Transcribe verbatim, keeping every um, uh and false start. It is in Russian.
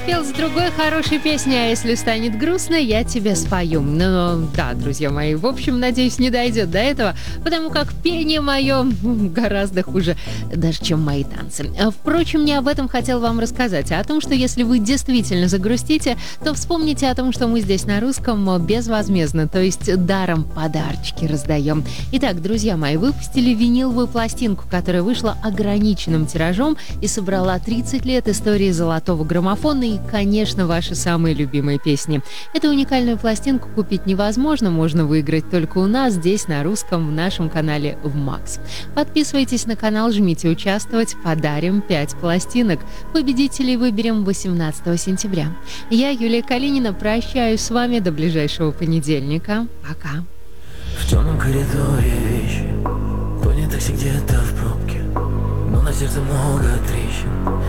спел с другой хорошей песней, а если станет грустно, я тебе спою. Ну, да, друзья мои, в общем, надеюсь, не дойдет до этого, потому как пение мое гораздо хуже даже, чем мои танцы. Впрочем, не об этом хотел вам рассказать, а о том, что если вы действительно загрустите, то вспомните о том, что мы здесь на русском безвозмездно, то есть даром подарочки раздаем. Итак, друзья мои, выпустили виниловую пластинку, которая вышла ограниченным тиражом и собрала тридцать лет истории золотого граммофона и, конечно, ваши самые любимые песни. Эту уникальную пластинку купить невозможно, можно выиграть только у нас, здесь, на русском, в нашем канале в Макс. Подписывайтесь на канал, жмите «Участвовать», подарим пять пластинок. Победителей выберем восемнадцатого сентября. Я, Юлия Калинина, прощаюсь с вами до ближайшего понедельника. Пока. В темном коридоре вещи, пони такси где-то в пробке, но на сердце много трещин.